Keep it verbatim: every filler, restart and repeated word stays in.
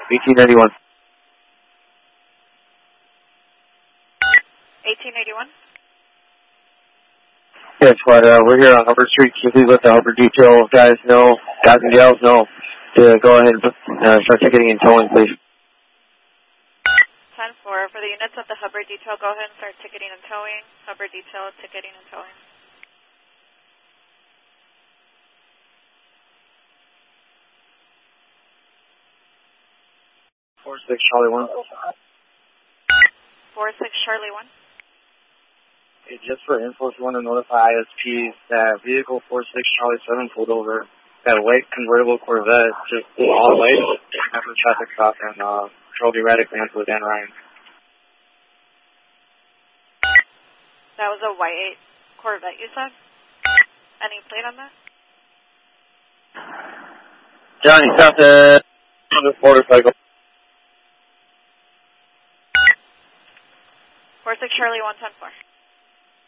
eighteen ninety-one. eighteen eighty-one? Yes, but uh, we're here on Hubbard Street. Can you please let the Hubbard detail guys know, guys and gals know, to go ahead and uh, start ticketing and towing, please? ten four. For the units at the Hubbard detail, go ahead and start ticketing and towing. Hubbard detail, ticketing and towing. four six Charlie one. four six Charlie one. Hey, just for info, if you want to notify I S Ps that vehicle four six Charlie seven pulled over, that white convertible Corvette, just all white, after the traffic stop, and uh, drove erratically onto the Dan Ryan. That was a white Corvette, you said? Any plate on that? Johnny, stop the motorcycle. four six Charlie one ten four.